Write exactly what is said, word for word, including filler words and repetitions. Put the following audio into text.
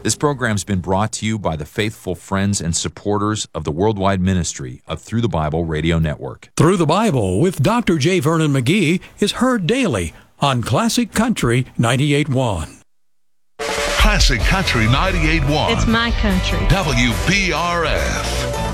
This program's been brought to you by the faithful friends and supporters of the worldwide ministry of Through the Bible Radio Network. Through the Bible with Doctor J. Vernon McGee is heard daily on Classic Country ninety-eight point one. Classic Country ninety-eight point one. It's my country. W B R F.